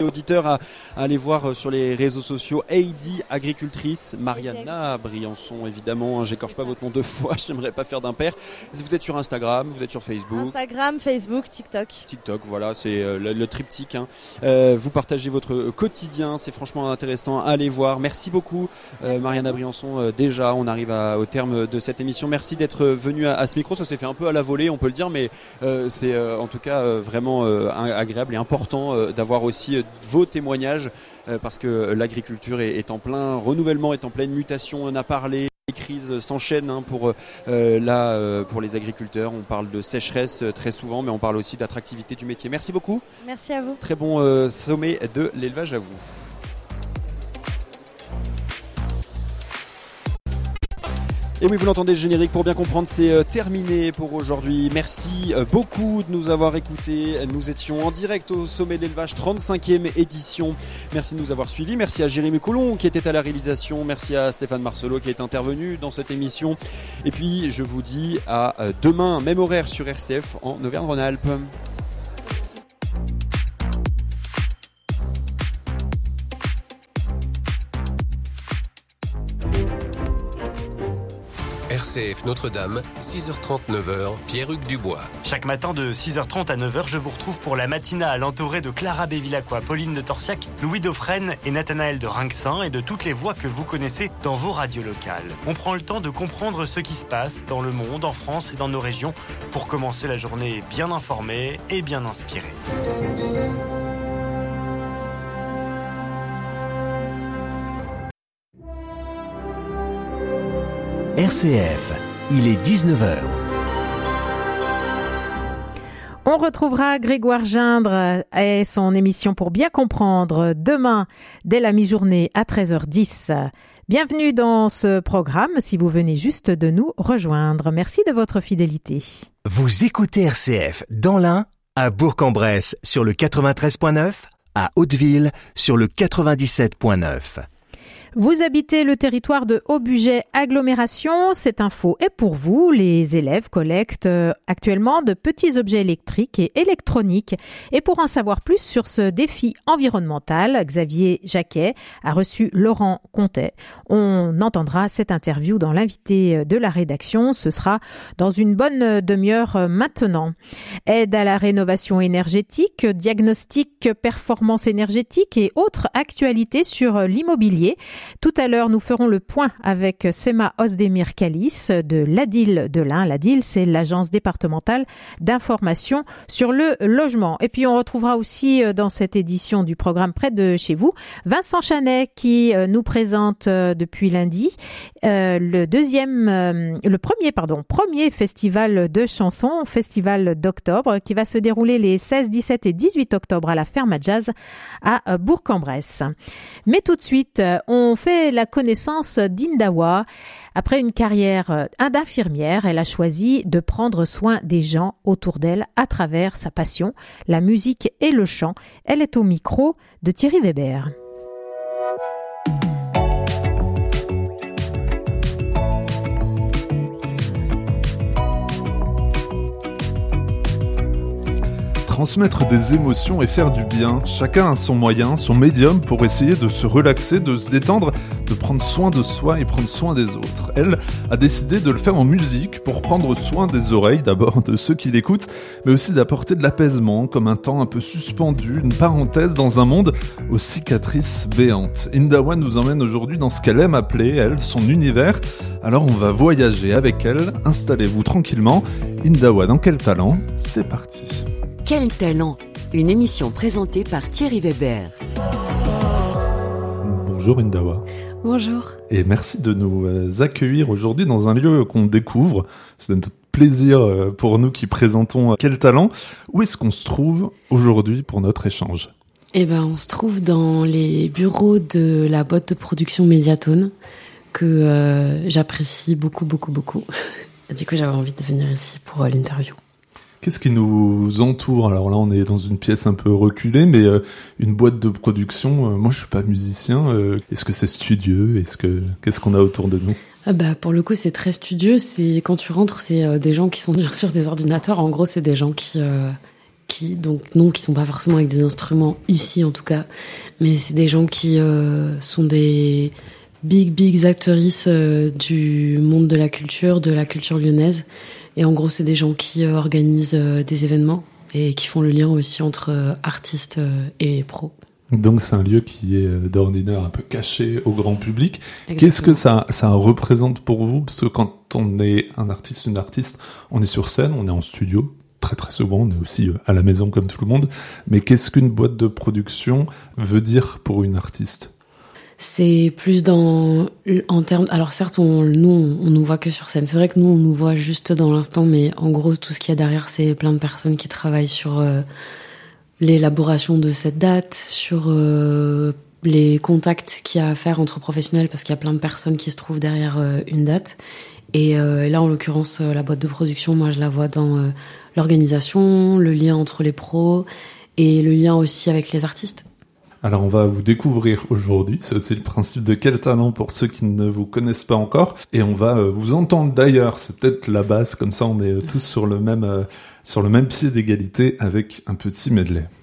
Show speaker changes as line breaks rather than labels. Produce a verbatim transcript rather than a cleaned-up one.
auditeurs à, à aller voir sur les réseaux sociaux Heidi agricultrice, Mariana Briançon évidemment, hein, j'écorche pas votre nom deux fois, j'aimerais pas faire d'impair. Vous êtes sur Instagram, vous êtes sur Facebook.
Instagram, Facebook, TikTok.
TikTok, voilà, c'est euh, le, le triptyque. Hein. Euh, vous partagez votre quotidien, c'est franchement intéressant, allez voir. Merci beaucoup euh, Mariana Briançon. Euh, déjà, on arrive à, au terme de cette émission. Merci d'être venu à, à ce micro, ça s'est fait un peu à la volée, on peut le dire, mais euh, c'est euh, en tout cas euh, vraiment euh, agréable et important euh, d'avoir aussi euh, vos témoignages euh, parce que l'agriculture est, est en plein renouvellement, est en pleine mutation. On a parlé, les crises s'enchaînent hein, pour euh, là euh, pour les agriculteurs. On parle de sécheresse euh, très souvent, mais on parle aussi d'attractivité du métier. Merci beaucoup.
Merci à vous.
Très bon euh, sommet de l'élevage à vous. Et oui, vous l'entendez, le générique pour bien comprendre, c'est euh, terminé pour aujourd'hui. Merci euh, beaucoup de nous avoir écoutés. Nous étions en direct au sommet de l'élevage, trente-cinquième édition. Merci de nous avoir suivis. Merci à Jérémy Coulon qui était à la réalisation. Merci à Stéphane Marcelot qui est intervenu dans cette émission. Et puis, je vous dis à euh, demain, même horaire sur R C F en Auvergne-Rhône-Alpes.
R C F Notre-Dame, six heures trente, neuf heures, Pierre-Hugues Dubois.
Chaque matin de six heures trente à neuf heures, je vous retrouve pour la matinale entourée de Clara Bévilacqua, Pauline de Torsiac, Louis Dauphren et Nathanaël de Rinxin et de toutes les voix que vous connaissez dans vos radios locales. On prend le temps de comprendre ce qui se passe dans le monde, en France et dans nos régions pour commencer la journée bien informée et bien inspirée.
R C F, il est dix-neuf heures.
On retrouvera Grégoire Gindre et son émission pour bien comprendre demain dès la mi-journée à treize heures dix. Bienvenue dans ce programme si vous venez juste de nous rejoindre. Merci de votre fidélité.
Vous écoutez R C F dans l'Ain, à Bourg-en-Bresse sur le quatre-vingt-treize point neuf, à Hauteville sur le quatre-vingt-dix-sept point neuf.
Vous habitez le territoire de Haut-Budget Agglomération. Cette info est pour vous. Les élèves collectent actuellement de petits objets électriques et électroniques. Et pour en savoir plus sur ce défi environnemental, Xavier Jacquet a reçu Laurent Contet. On entendra cette interview dans l'invité de la rédaction. Ce sera dans une bonne demi-heure maintenant. Aide à la rénovation énergétique, diagnostic performance énergétique et autres actualités sur l'immobilier. Tout à l'heure, nous ferons le point avec Sema Ozdemir Kalis de l'A D I L de l'Ain. L'A D I L, c'est l'Agence départementale d'information sur le logement. Et puis, on retrouvera aussi dans cette édition du programme Près de chez vous, Vincent Chanet qui nous présente depuis lundi euh, le deuxième, euh, le premier, pardon, premier festival de chansons, festival d'octobre, qui va se dérouler les seize, dix-sept et dix-huit octobre à la Ferme à Jazz à Bourg-en-Bresse. Mais tout de suite, on On fait la connaissance d'Indawa. Après une carrière d'infirmière, elle a choisi de prendre soin des gens autour d'elle à travers sa passion, la musique et le chant. Elle est au micro de Thierry Weber.
Transmettre des émotions et faire du bien, chacun a son moyen, son médium pour essayer de se relaxer, de se détendre, de prendre soin de soi et prendre soin des autres. Elle a décidé de le faire en musique pour prendre soin des oreilles, d'abord de ceux qui l'écoutent, mais aussi d'apporter de l'apaisement, comme un temps un peu suspendu, une parenthèse dans un monde aux cicatrices béantes. Indawa nous emmène aujourd'hui dans ce qu'elle aime appeler, elle, son univers. Alors on va voyager avec elle, installez-vous tranquillement. Indawa dans Quel Talent, c'est parti.
Quel Talent, une émission présentée par Thierry Weber.
Bonjour Indawa.
Bonjour.
Et merci de nous accueillir aujourd'hui dans un lieu qu'on découvre. C'est notre plaisir pour nous qui présentons Quel Talent. Où est-ce qu'on se trouve aujourd'hui pour notre échange ?
Eh ben, on se trouve dans les bureaux de la boîte de production Mediatone que euh, j'apprécie beaucoup, beaucoup, beaucoup. Du coup, j'avais envie de venir ici pour euh, l'interview.
Qu'est-ce qui nous entoure ? Alors là, on est dans une pièce un peu reculée, mais euh, une boîte de production. Euh, moi, je suis pas musicien. Euh, est-ce que c'est studieux ? Est-ce que qu'est-ce qu'on a autour de nous ?
Ah bah pour le coup, c'est très studieux. C'est quand tu rentres, c'est euh, des gens qui sont sur des ordinateurs. En gros, c'est des gens qui euh, qui, donc non, qui sont pas forcément avec des instruments ici en tout cas, mais c'est des gens qui euh, sont des big, big actrices euh, du monde de la culture, de la culture lyonnaise. Et en gros, c'est des gens qui euh, organisent euh, des événements et qui font le lien aussi entre euh, artistes euh, et pros.
Donc c'est un lieu qui est euh, d'ordinaire un peu caché au grand public.
Exactement.
Qu'est-ce que ça, ça représente pour vous? Parce que quand on est un artiste, une artiste, on est sur scène, on est en studio. Très très souvent, on est aussi euh, à la maison comme tout le monde. Mais qu'est-ce qu'une boîte de production veut dire pour une artiste? C'est
plus dans, en termes, alors certes, on, nous, on, on nous voit que sur scène. C'est vrai que nous, on nous voit juste dans l'instant, mais en gros, tout ce qu'il y a derrière, c'est plein de personnes qui travaillent sur euh, l'élaboration de cette date, sur euh, les contacts qu'il y a à faire entre professionnels, parce qu'il y a plein de personnes qui se trouvent derrière euh, une date. Et euh, là, en l'occurrence, euh, la boîte de production, moi, je la vois dans euh, l'organisation, le lien entre les pros et le lien aussi avec les artistes.
Alors on va vous découvrir aujourd'hui, c'est aussi le principe de Quel Talent pour ceux qui ne vous connaissent pas encore, et on va euh, vous entendre d'ailleurs, c'est peut-être la base, comme ça on est euh, tous sur le même, euh, sur le même pied d'égalité avec un petit medley.